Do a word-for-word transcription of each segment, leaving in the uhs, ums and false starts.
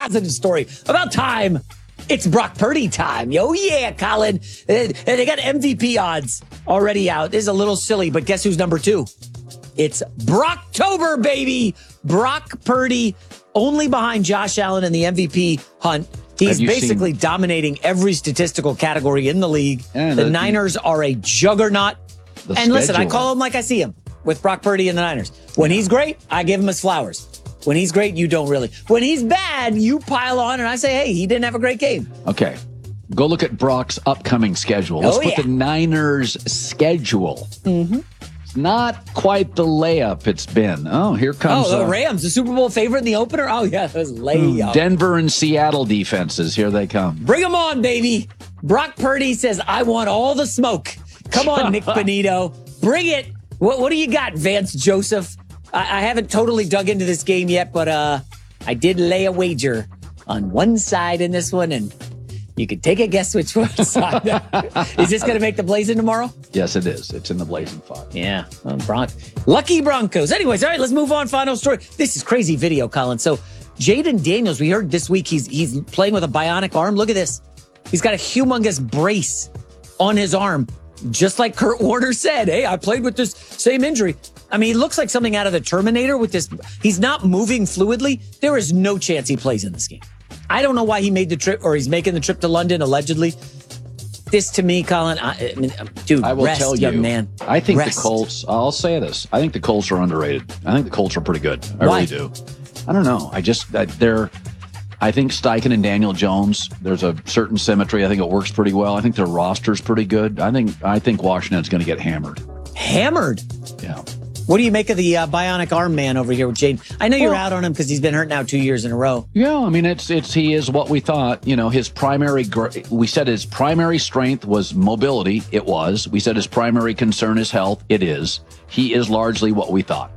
positive story. About time. It's Brock Purdy time. Yo, yeah, Colin. And they got M V P odds already out. This is a little silly, but guess who's number two? It's Brocktober, baby. Brock Purdy, only behind Josh Allen in the M V P hunt. He's basically seen... dominating every statistical category in the league. Yeah, the, the Niners are a juggernaut. And schedule. Listen, I call him like I see him with Brock Purdy and the Niners. When he's great, I give him his flowers. When he's great, you don't really. When he's bad, you pile on and I say, hey, he didn't have a great game. Okay. Go look at Brock's upcoming schedule. Let's oh, put yeah. the Niners' schedule. Mm-hmm. It's not quite the layup it's been. Oh, here comes... Oh, the uh, Rams, the Super Bowl favorite in the opener? Oh, yeah, that was layup. Denver and Seattle defenses. Here they come. Bring them on, baby. Brock Purdy says, I want all the smoke. Come on, Nick Benito. Bring it. What, what do you got, Vance Joseph? I, I haven't totally dug into this game yet, but uh, I did lay a wager on one side in this one, and you can take a guess which one side. Is this going to make the Blazing tomorrow? Yes, it is. It's in the Blazing five. Yeah. Well, Bron- Lucky Broncos. Anyways, all right, let's move on. Final story. This is crazy video, Colin. So Jaden Daniels, we heard this week he's he's playing with a bionic arm. Look at this. He's got a humongous brace on his arm. Just like Kurt Warner said, hey, I played with this same injury. I mean, he looks like something out of the Terminator with this. He's not moving fluidly. There is no chance he plays in this game. I don't know why he made the trip, or he's making the trip to London, allegedly. This, to me, Colin, I, I mean, dude, I will rest, tell you, young man. I think rest. the Colts, I'll say this, I think the Colts are underrated. I think the Colts are pretty good. I why? really do. I don't know. I just, they're... I think Steichen and Daniel Jones, there's a certain symmetry. I think it works pretty well. I think their roster's pretty good. I think I think Washington's going to get hammered. Hammered? Yeah. What do you make of the uh, bionic arm man over here with Jaden? I know you're well, out on him because he's been hurt now two years in a row. Yeah, I mean, it's it's he is what we thought. You know, his primary, we said his primary strength was mobility. It was. We said his primary concern is health. It is. He is largely what we thought.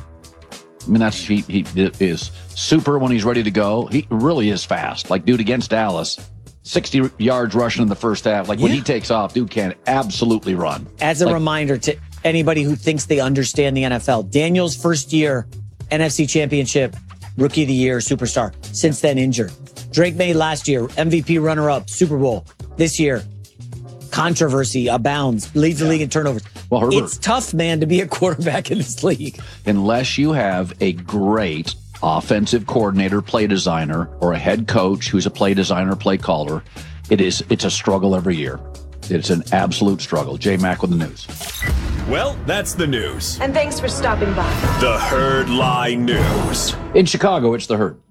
I mean, that's he, he is super when he's ready to go. He really is fast. Like, dude, against Dallas, sixty yards rushing in the first half. Like, when yeah. he takes off, dude can absolutely run. As a like, reminder to anybody who thinks they understand the N F L, Daniel's first year, N F C Championship, Rookie of the Year, superstar. Since then, injured. Drake May last year, M V P runner-up, Super Bowl. This year, controversy abounds, leads the yeah. league in turnovers. Well, Herbert, it's tough, man, to be a quarterback in this league. Unless you have a great offensive coordinator, play designer, or a head coach who's a play designer, play caller, it is, it's a struggle every year. It's an absolute struggle. J Mac with the news. Well, that's the news. And thanks for stopping by. The Herd Lie News. In Chicago, it's the Herd.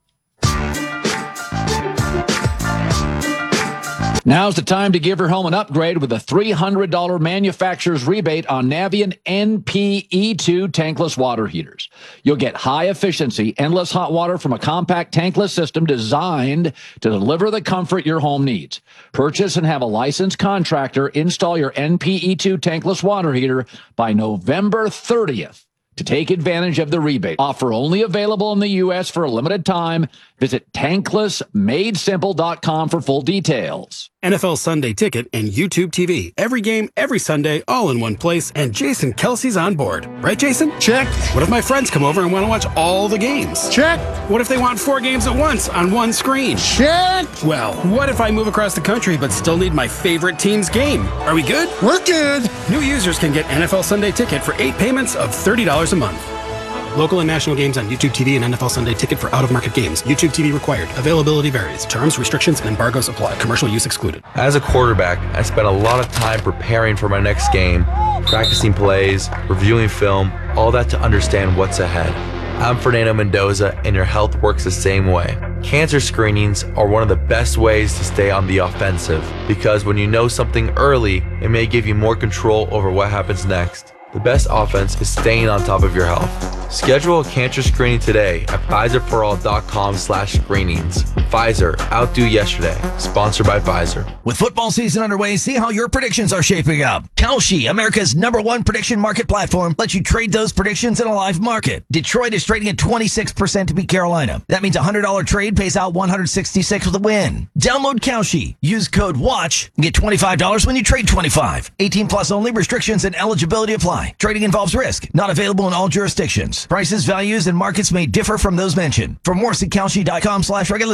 Now's the time to give your home an upgrade with a three hundred dollars manufacturer's rebate on Navien N P E two tankless water heaters. You'll get high efficiency, endless hot water from a compact tankless system designed to deliver the comfort your home needs. Purchase and have a licensed contractor install your N P E two tankless water heater by November thirtieth. To take advantage of the rebate. Offer only available in the U S for a limited time. Visit tankless made simple dot com for full details. N F L Sunday Ticket and YouTube T V. Every game, every Sunday, all in one place. And Jason Kelsey's on board. Right, Jason? Check. What if my friends come over and want to watch all the games? Check. What if they want four games at once on one screen? Check. Well, what if I move across the country but still need my favorite team's game? Are we good? We're good. New users can get N F L Sunday Ticket for eight payments of thirty dollars a month. Local and national games on YouTube T V and N F L Sunday Ticket for out-of-market games. YouTube T V required. Availability varies. Terms, restrictions, and embargoes apply. Commercial use excluded. As a quarterback, I spent a lot of time preparing for my next game, practicing plays, reviewing film, all that to understand what's ahead. I'm Fernando Mendoza, and your health works the same way. Cancer screenings are one of the best ways to stay on the offensive, because when you know something early, it may give you more control over what happens next. The best offense is staying on top of your health. Schedule a cancer screening today at Pfizer for all dot com slash screenings. Pfizer, outdo yesterday. Sponsored by Pfizer. With football season underway, see how your predictions are shaping up. Kalshi, America's number one prediction market platform, lets you trade those predictions in a live market. Detroit is trading at twenty-six percent to beat Carolina. That means a one hundred dollars trade pays out one hundred sixty-six with a win. Download Kalshi. Use code WATCH and get twenty-five dollars when you trade twenty-five dollars. eighteen plus only. Restrictions and eligibility apply. Trading involves risk. Not available in all jurisdictions. Prices, values, and markets may differ from those mentioned. For more, see Kalshi dot com slash regular.